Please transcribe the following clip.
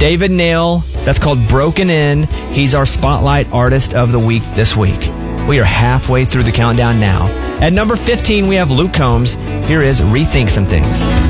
David Nail, that's called Broken In. He's our Spotlight Artist of the Week this week. We are halfway through the countdown now. At number 15, we have Luke Combs. Here is Rethink Some Things.